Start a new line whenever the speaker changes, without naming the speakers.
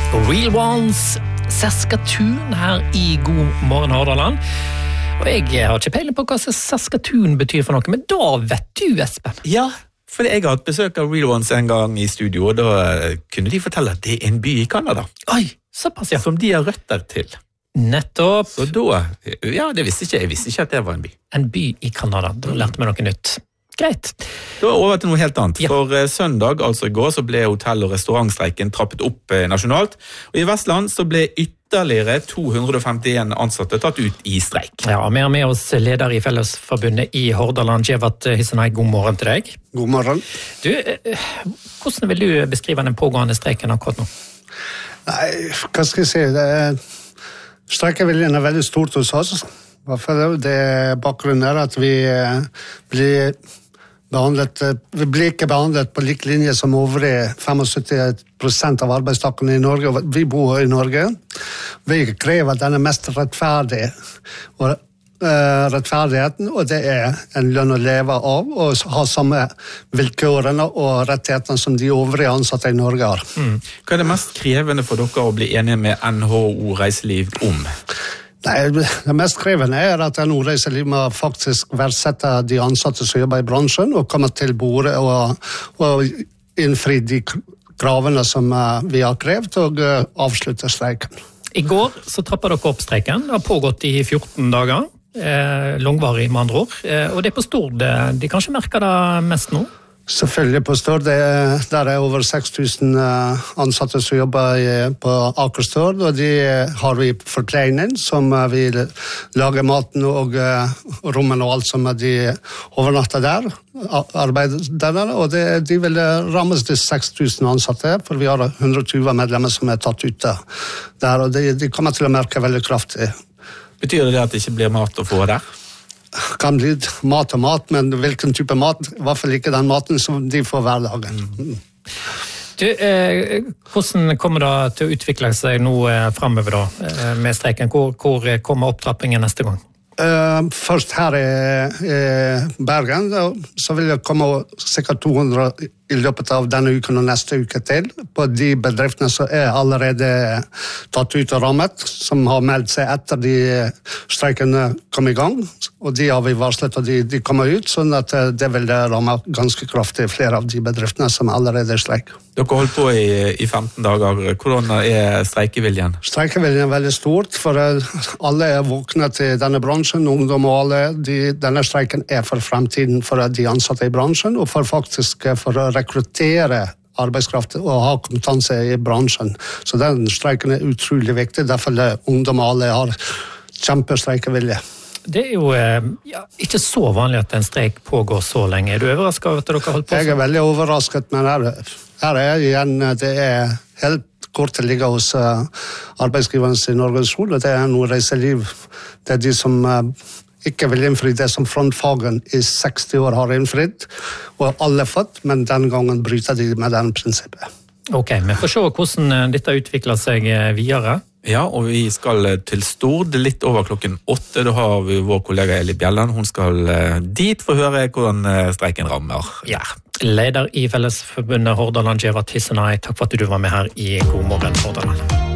Real Ones, Saskatoon her i God morgen Hordaland. Og jeg har ikke peiling på hva Saskatoon betyr for noe, men da vet du, Espen.
Ja, for jeg har hatt besøk av Real Ones en gang i studio, og da kunne de fortelle at det er en by i Kanada.
Oi, såpass ja.
Som de har røtter til.
Nettopp.
Så da, ja, det visste ikke jeg. Visste ikke at det var en by.
En by i Kanada, da lærte vi noe nytt. Greit.
Da over til noe helt annet.
Ja.
For søndag, altså i går, så ble hotell- og restaurantstreiken trappet opp nasjonalt. Og i Vestland så ble ytterligere 251 ansatte tatt ut i streik.
Ja, vi har med oss leder i Fellesforbundet i Hordaland, Djevat Hissenay. God morgen til deg.
God morgen.
Du, hvordan vil du beskrive den pågående streiken akkurat nå?
Nei, hva skal jeg si? Streikeviljen er veldig stort hos oss. Bakgrunnen er at vi blir ikke behandlet på lik linje som øvrige 75% av arbeidstakerne i Norge, og vi bor i Norge. Vi krever den mest rettferdigheten, og det er en lønn å leve av, og ha samme vilkårene og rettighetene som de øvrige ansatte i Norge har.
Hva er det mest krevende for dere å bli enige med NHO Reiseliv om?
Nei, det mest krevende er at NHO Reiseliv må faktisk verdsette de ansatte som jobber i bransjen, og komme til bordet og innfri de kravene som vi har krevd, og avslutte streiken.
I går så trappet dere opp streiken. Det har pågått i 14 dager. Langvarig med andre ord. Og det er på Stord de kanskje merker det mest nå?
Selvfølgelig på Stord. Der er over 6000 ansatte som jobber på Aker Stord, og de har vi forpleining, som vi lager maten og rommene og alt som de overnatter der, arbeider der, og de vil rammes til 6000 ansatte, for vi har 120 medlemmer som er tatt ut der, og de kommer til å merke veldig kraftig.
Betyr det at det ikke blir mat å få der?
Kan bli mat og mat, men hvilken type mat? I hvert fall ikke den maten som de får hver dag.
Du, hvordan kommer det til å utvikle seg nå fremover da, med streiken? Hvor kommer opptrappingen neste gang?
Først her i Bergen, så vil det komme ca. 200 i løpet av denne uken og neste uke til, på de bedriftene som er allerede tatt ut og rammet, som har meldt seg etter de streikene kom i gang, og de har vi varslet, og de kommer ut, sånn at det vil ramme ganske kraftig flere av de bedriftene som allerede er streik.
Dere holdt på i 15 dager. Hvordan er streikeviljen?
Streikeviljen er veldig stort, for alle er våkne til denne bransjen, ungdom og alle. Denne streiken er for fremtiden for de ansatte i bransjen, og for å rekruttere arbeidskraft og ha kompetanse i bransjen. Så den streiken er utrolig viktig, derfor ungdom og alle har kjempestreikevilje.
Det er jo ikke så vanlig at en streik pågår så lenge. Er du overrasket over at dere holdt på?
Jeg er veldig overrasket, men her er igjen, det er helt kort til å ligge hos arbeidsgiverne i Norges Sol, og det er noe reiseliv. Det er de som ikke vil innfri det som frontfagen i 60 år har innfridd, og alle fått, men den gangen bryter de med den prinsippet.
Ok, vi får se hvordan dette utvikler seg videre.
Ja, og vi skal til Stord litt over 8:00. Da har vi vår kollega Eli Bjelland. Hun skal dit for å høre hvordan streiken rammer.
Ja, leder i Fellesforbundet Hordaland, Djevat Hissenay. Takk for at du var med her i God morgen Hordaland.